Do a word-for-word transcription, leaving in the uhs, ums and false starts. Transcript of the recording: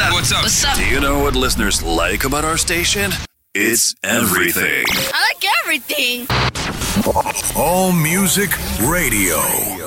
up? What's up? What's up? Do you know what listeners like about our station? It's everything. I like everything. All Music Radio.